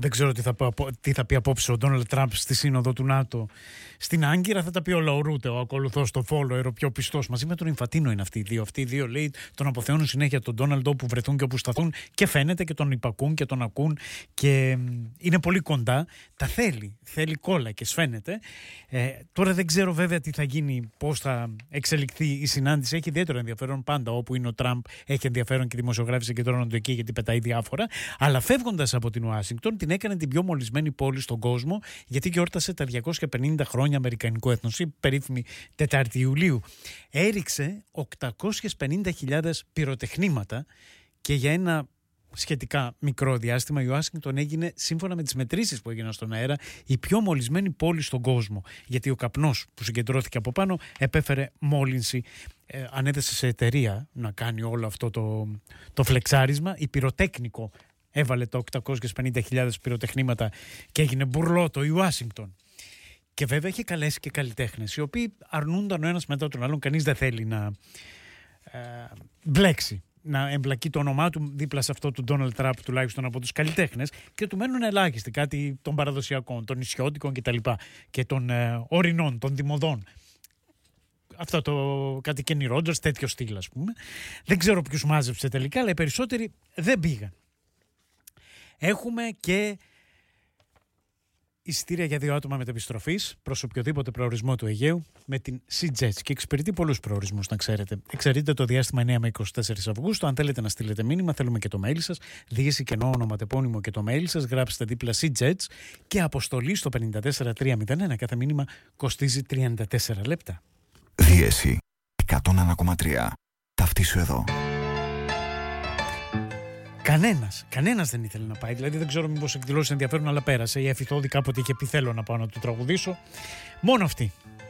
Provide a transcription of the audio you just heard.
Δεν ξέρω τι θα πει απόψε ο Ντόναλντ Τραμπ στη σύνοδο του ΝΑΤΟ στην Άγκυρα. Θα τα πει ο Λαουρούτε, ο ακολουθός, το follower, ο πιο πιστός. Μαζί με τον Ινφαντίνο είναι αυτοί οι δύο. Αυτοί οι δύο, λέει, τον αποθεώνουν συνέχεια τον Ντόναλντ όπου βρεθούν και όπου σταθούν και φαίνεται και τον υπακούν και τον ακούν και είναι πολύ κοντά. Τα θέλει κόλλακες, φαίνεται. Τώρα δεν ξέρω βέβαια τι θα γίνει, πώς θα εξελιχθεί η συνάντηση. Έχει ιδιαίτερο ενδιαφέρον πάντα όπου είναι ο Τραμπ. Έχει ενδιαφέρον και οι δημοσιογράφοι συγκεντρώνονται εκεί γιατί πετάει διάφορα. Αλλά φεύγοντας από την Ουάσιγκτον, την έκανε την πιο μολυσμένη πόλη στον κόσμο, γιατί γιόρτασε τα 250 χρόνια αμερικανικού έθνους, η περίφημη 4η Ιουλίου. Έριξε 850.000 πυροτεχνήματα και για ένα σχετικά μικρό διάστημα η Ουάσιγκτον έγινε, σύμφωνα με τις μετρήσεις που έγιναν στον αέρα, η πιο μολυσμένη πόλη στον κόσμο. Γιατί ο καπνός που συγκεντρώθηκε από πάνω επέφερε μόλυνση. Ανέθεσε σε εταιρεία να κάνει όλο αυτό το φλεξάρισμα. Η πυροτέκνικο έβαλε τα 850.000 πυροτεχνήματα και έγινε μπουρλότο η Ουάσιγκτον. Και βέβαια είχε καλέσει και καλλιτέχνες, οι οποίοι αρνούνταν ο ένας μετά τον άλλον. Κανείς δεν θέλει να μπλέξει, να εμπλακεί το όνομά του δίπλα σε αυτό του Ντόναλντ Τραμπ, τουλάχιστον από τους καλλιτέχνες, και του μένουν ελάχιστοι, κάτι των παραδοσιακών, των νησιώτικων κτλ. Και των ορεινών, των δημοδών. Αυτό το κάτι Κένι Ρότζερς, τέτοιο στυλ, ας πούμε. Δεν ξέρω ποιους μάζεψε τελικά, αλλά οι περισσότεροι δεν πήγαν. Έχουμε και εισιτήρια για 2 άτομα μετεπιστροφής προς οποιοδήποτε προορισμό του Αιγαίου με την SeaJets και εξυπηρετεί πολλούς προορισμούς, να ξέρετε. Εξαιρείται το διάστημα 9 με 24 Αυγούστου. Αν θέλετε να στείλετε μήνυμα, θέλουμε και το mail σας. Διοίκηση κενό, ονοματεπώνυμο και το mail σας. Γράψτε δίπλα SeaJets και αποστολή στο 54301. Κάθε μήνυμα κοστίζει 34 λεπτά. Δίεση 101,3. Ταυτίσου εδώ. Κανένας δεν ήθελε να πάει. Δηλαδή δεν ξέρω μήπως εκδηλώσεις ενδιαφέρον, αλλά πέρασε. Η Εφηθόδη κάποτε είχε πει θέλω να πάω να του τραγουδήσω. Μόνο αυτή.